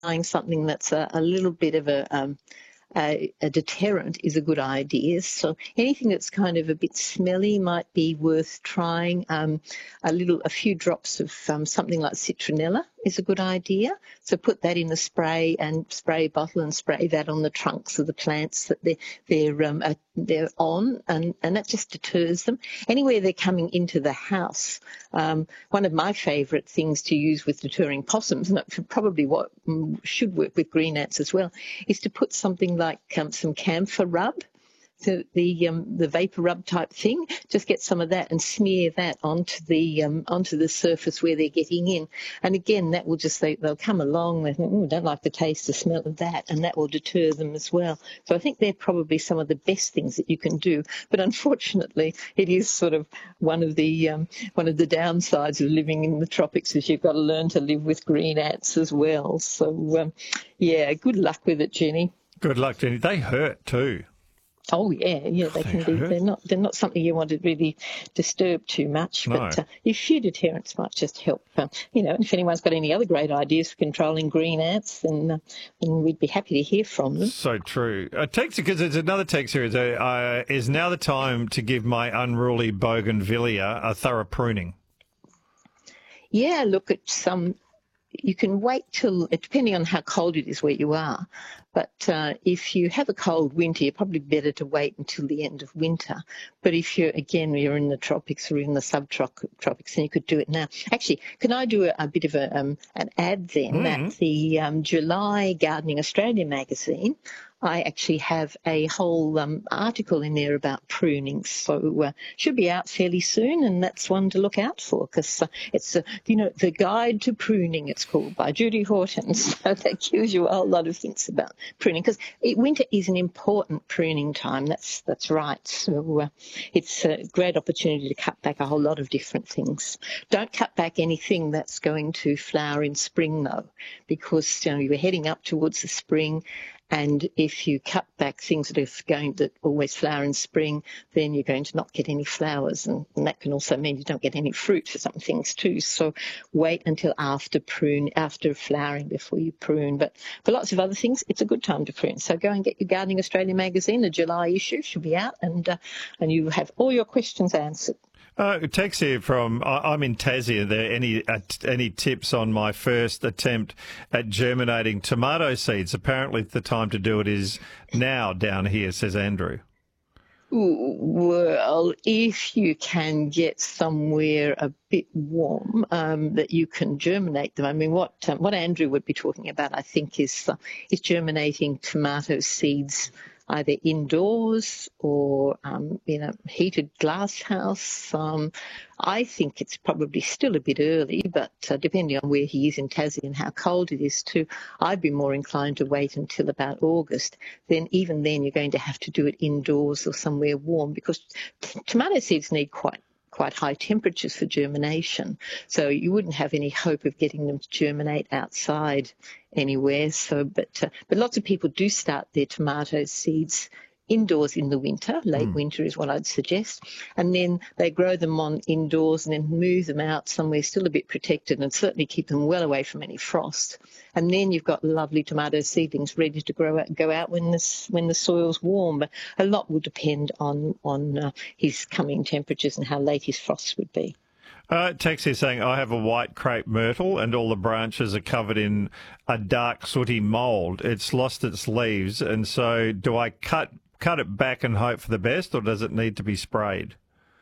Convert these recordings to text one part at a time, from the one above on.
buying something that's a little bit of a deterrent is a good idea. So anything that's kind of a bit smelly might be worth trying. A few drops of something like citronella is a good idea. So put that in a spray bottle and spray that on the trunks of the plants that they're on, and that just deters them. Anywhere they're coming into the house, one of my favourite things to use with deterring possums, and probably what should work with green ants as well, is to put something like some camphor rub. So the vapor rub type thing, just get some of that and smear that onto the surface where they're getting in. And again, that will they'll come along, they think, don't like the taste or smell of that, and that will deter them as well. So I think they're probably some of the best things that you can do. But unfortunately, it is sort of one of the downsides of living in the tropics is you've got to learn to live with green ants as well. So good luck with it, Jenny. Good luck, Jenny. They hurt too. Oh yeah, they can be. They're not something you want to really disturb too much. No. But a few deterrents might just help. If anyone's got any other great ideas for controlling green ants, then we'd be happy to hear from them. So true. Because there's another text here. Is now the time to give my unruly bougainvillea a thorough pruning? Yeah, look at some. You can wait till, depending on how cold it is where you are, but if you have a cold winter, you're probably better to wait until the end of winter. But if you're in the tropics or in the subtropics, then you could do it now. Actually, can I do a bit of an ad then? Mm-hmm. That the July Gardening Australia magazine, I actually have a whole article in there about pruning, so should be out fairly soon, and that's one to look out for because it's The Guide to Pruning, it's called, by Judy Horton. So that gives you a whole lot of things about pruning because winter is an important pruning time. That's right. So it's a great opportunity to cut back a whole lot of different things. Don't cut back anything that's going to flower in spring though, because you're heading up towards the spring. And if you cut back things that always flower in spring, then you're going to not get any flowers. And that can also mean you don't get any fruit for some things too. So wait until after flowering before you prune. But for lots of other things, it's a good time to prune. So go and get your Gardening Australia magazine. The July issue should be out, and you have all your questions answered. Text here from, I'm in Tassie. Are there any tips on my first attempt at germinating tomato seeds? Apparently the time to do it is now down here, says Andrew. Well, if you can get somewhere a bit warm that you can germinate them. I mean, what Andrew would be talking about, I think, is germinating tomato seeds either indoors or heated glass house. I think it's probably still a bit early, but depending on where he is in Tassie and how cold it is too, I'd be more inclined to wait until about August. Then even then you're going to have to do it indoors or somewhere warm because tomato seeds need quite high temperatures for germination. So you wouldn't have any hope of getting them to germinate outside anywhere. So, but lots of people do start their tomato seeds indoors in the winter. Late winter is what I'd suggest. And then they grow them on indoors and then move them out somewhere still a bit protected and certainly keep them well away from any frost. And then you've got lovely tomato seedlings ready to go out when the soil's warm. But a lot will depend on his coming temperatures and how late his frosts would be. Text here saying, I have a white crepe myrtle and all the branches are covered in a dark sooty mould. It's lost its leaves, and so do I cut it back and hope for the best, or does it need to be sprayed?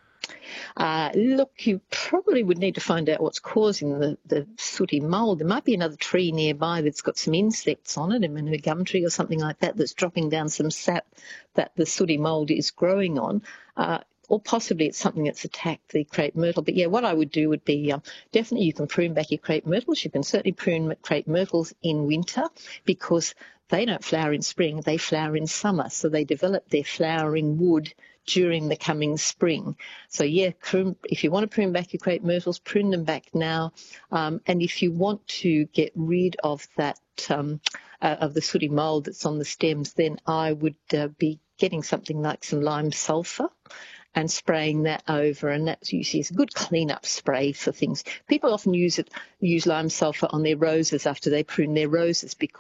Look, you probably would need to find out what's causing the sooty mould. There might be another tree nearby that's got some insects on it, I mean, a gum tree or something like that, that's dropping down some sap that the sooty mould is growing on. Or possibly it's something that's attacked the crepe myrtle. But, yeah, what I would do would be definitely you can prune back your crepe myrtles. You can certainly prune crepe myrtles in winter because they don't flower in spring, they flower in summer. So they develop their flowering wood during the coming spring. So, yeah, if you want to prune back your crepe myrtles, prune them back now. And if you want to get rid of that, of the sooty mould that's on the stems, then I would be getting something like some lime sulphur and spraying that over, and that's usually a good clean-up spray for things. People often use lime sulphur on their roses after they prune their roses because